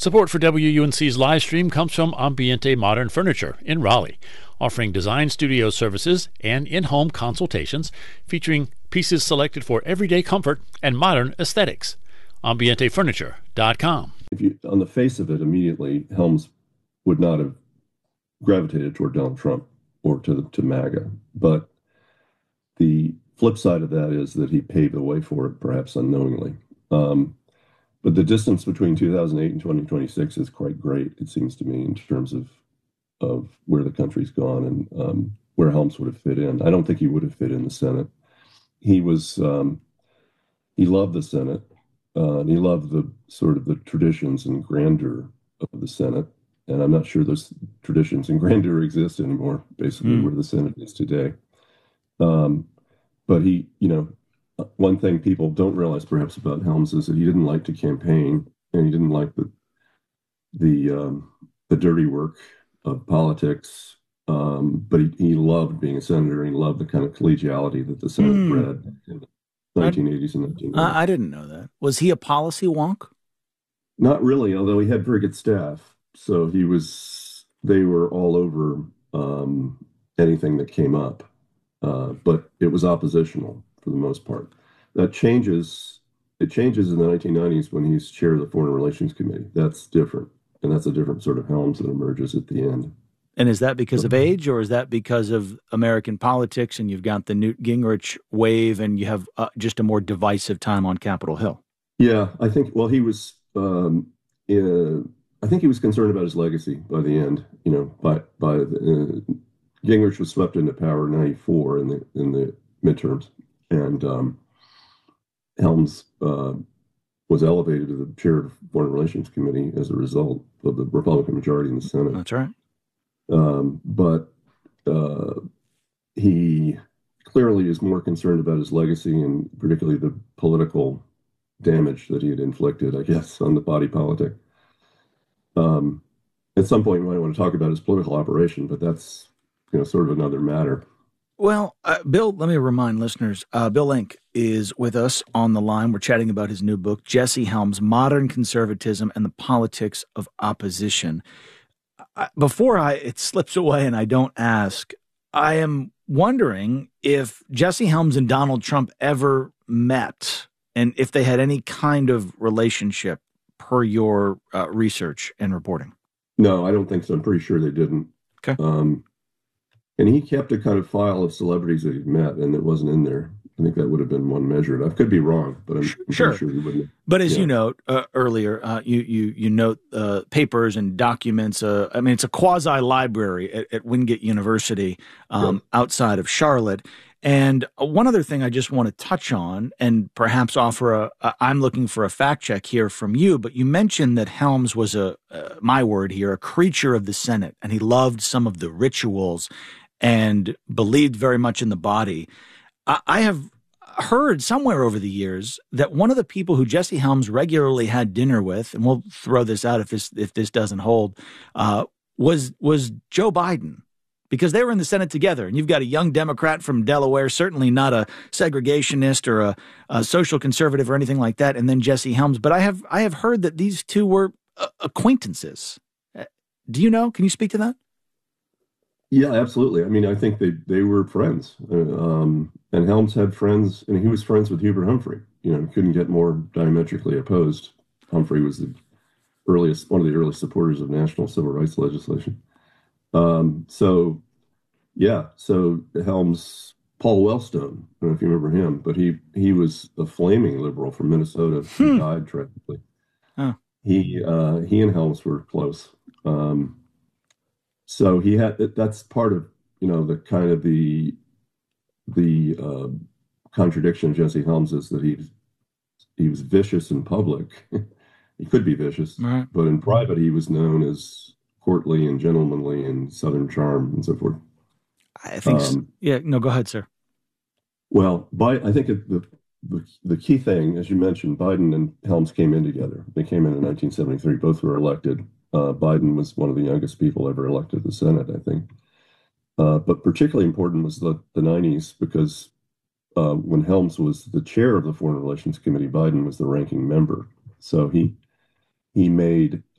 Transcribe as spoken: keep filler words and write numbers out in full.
Support for W U N C's live stream comes from Ambiente Modern Furniture in Raleigh, offering design studio services and in-home consultations featuring pieces selected for everyday comfort and modern aesthetics. ambiente furniture dot com. If you, on the face of it, immediately, Helms would not have gravitated toward Donald Trump or to the, to MAGA. But the flip side of that is that he paved the way for it, perhaps unknowingly. Um, but the distance between two thousand eight and twenty twenty-six is quite great, it seems to me, in terms of of where the country's gone and um, where Helms would have fit in. I don't think he would have fit in the Senate. He was um, he loved the Senate. Uh, and he loved the sort of the traditions and grandeur of the Senate. And I'm not sure those traditions and grandeur exist anymore, basically, mm. where the Senate is today. Um, but he, you know, one thing people don't realize perhaps about Helms is that he didn't like to campaign, and he didn't like the the um, the dirty work of politics. Um, but he, he loved being a senator. And he loved the kind of collegiality that the Senate mm. bred in the nineteen eighties and nineteen nineties. I, I didn't know that. Was he a policy wonk? Not really, although he had very good staff. So he was, they were all over um, anything that came up. Uh, but it was oppositional for the most part. That changes, it changes in the nineteen nineties when he's chair of the Foreign Relations Committee. That's different. And that's a different sort of Helms that emerges at the end. And is that because of age, or is that because of American politics and you've got the Newt Gingrich wave and you have uh, just a more divisive time on Capitol Hill? Yeah, I think, well, he was, um, uh, I think he was concerned about his legacy by the end, you know, by, by the, uh, Gingrich was swept into power in ninety-four in the, in the midterms. And um, Helms uh, was elevated to the chair of the Foreign Relations Committee as a result of the Republican majority in the Senate. That's right. Um, but uh, he clearly is more concerned about his legacy and particularly the political damage that he had inflicted, I guess, on the body politic. Um, at some point, we might want to talk about his political operation, but that's, you know, sort of another matter. Well, uh, Bill, let me remind listeners, uh, Bill Enck is with us on the line. We're chatting about his new book, Jesse Helms, Modern Conservatism and the Politics of Opposition. Before I it slips away and I don't ask, I am wondering if Jesse Helms and Donald Trump ever met and if they had any kind of relationship per your uh, research and reporting. No, I don't think so. I'm pretty sure they didn't. Okay. Um, and he kept a kind of file of celebrities that he'd met, and it wasn't in there. I think that would have been one measure. I could be wrong, but I'm, I'm sure. sure he wouldn't. But as yeah. you note uh, earlier, uh, you you you note uh, papers and documents. Uh, I mean, it's a quasi library at, at Wingate University um, yeah. outside of Charlotte. And one other thing I just want to touch on, and perhaps offer a, a I'm looking for a fact check here from you. But you mentioned that Helms was a uh, my word here, a creature of the Senate, and he loved some of the rituals and believed very much in the body. I have heard somewhere over the years that one of the people who Jesse Helms regularly had dinner with, and we'll throw this out if this if this doesn't hold, uh, was was Joe Biden, because they were in the Senate together. And you've got a young Democrat from Delaware, certainly not a segregationist or a, a social conservative or anything like that, and then Jesse Helms. But I have I have heard that these two were uh, acquaintances. Do you know? Can you speak to that? Yeah, absolutely. I mean, I think they, they were friends. Uh, um, and Helms had friends, and he was friends with Hubert Humphrey. You know, couldn't get more diametrically opposed. Humphrey was the earliest, one of the earliest supporters of national civil rights legislation. Um, so, yeah, so Helms, Paul Wellstone, I don't know if you remember him, but he, he was a flaming liberal from Minnesota. He hmm. died tragically. Oh. He, uh, he and Helms were close. Um, So he had, that's part of, you know, the kind of the, the uh, contradiction of Jesse Helms is that he, he was vicious in public. He could be vicious, right. But in private, he was known as courtly and gentlemanly and Southern charm and so forth. I think, um, so. yeah, no, go ahead, sir. Well, by, I think it, the, the the key thing, as you mentioned, Biden and Helms came in together. They came in in nineteen seventy-three. Both were elected. Uh, Biden was one of the youngest people ever elected to the Senate, I think. Uh, but particularly important was the, the nineties because uh, when Helms was the chair of the Foreign Relations Committee, Biden was the ranking member. So he he made